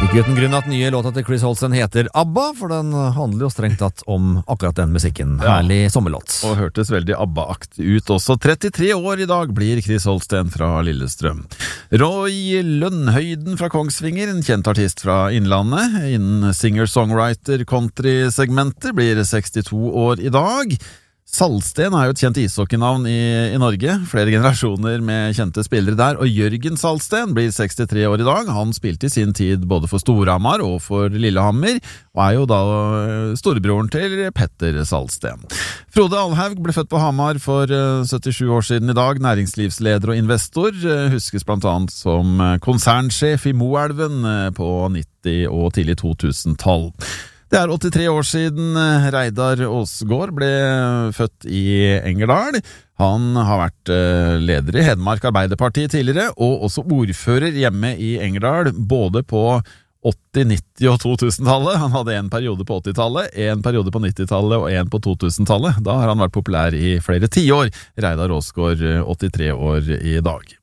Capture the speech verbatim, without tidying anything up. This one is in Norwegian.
Ikke uten grunn at nye låta til Chris Holsten heter ABBA, for den handler jo strengt tatt om akkurat den musikken. Herlig sommerlåt. Og hørtes veldig ABBA-aktig ut også. trettitre år i dag blir Chris Holsten fra Lillestrøm. Roy Lønnhøyden fra Kongsvinger, en kjent artist fra Innlandet, innen singer-songwriter-country-segmentet, blir sekstito år i dag. Salsten er jo et kjent ishockeynavn i, i Norge, flere generasjoner med kjente spillere der, og Jørgen Salsten blir sekstitre år i dag. Han spilte i sin tid både for Storhamar og for Lillehammer, og er jo da storebroren til Petter Salsten. Frode Alhaug ble født på Hamar for syttisju år siden i dag, næringslivsleder og investor, huskes blant annet som konsernsjef i Moelven på nitti- og tidlig to tusen-tall. Det er åttitre år siden Reidar Aasgaard ble født i Engerdal. Han har vært leder i Hedmark Arbeiderparti tidligere, og også ordfører hjemme i Engerdal, både på åtti-, nitti- og to tusen-tallet. Han hadde en periode på åttitallet, en periode på nittitallet og en på to tusen-tallet. Da har han vært populær i flere tiår. Reidar Aasgaard, åttitre år i dag.